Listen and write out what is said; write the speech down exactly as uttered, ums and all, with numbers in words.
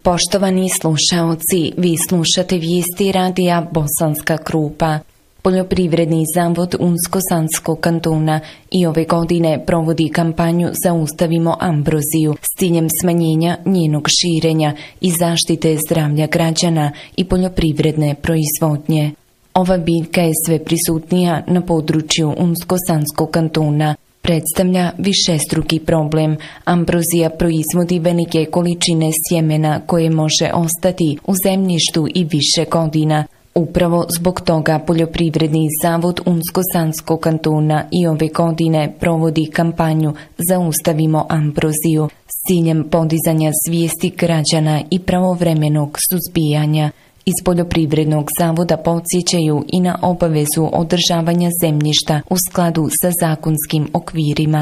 Poštovani slušaoci, vi slušate vijesti radija Bosanska Krupa. Poljoprivredni zavod Unsko-Sanskog kantona i ove godine provodi kampanju Zaustavimo ambroziju s ciljem smanjenja njenog širenja i zaštite zdravlja građana i poljoprivredne proizvodnje. Ova biljka je sve prisutnija na području Unsko-Sanskog kantona. Predstavlja višestruki problem. Ambrozija proizvodi velike količine sjemena koje može ostati u zemljištu i više godina. Upravo zbog toga Poljoprivredni zavod Unsko-Sanskog kantona i ove godine provodi kampanju Zaustavimo ambroziju s ciljem podizanja svijesti građana i pravovremenog suzbijanja. Iz Poljoprivrednog zavoda podsjećaju i na obavezu održavanja zemljišta u skladu sa zakonskim okvirima.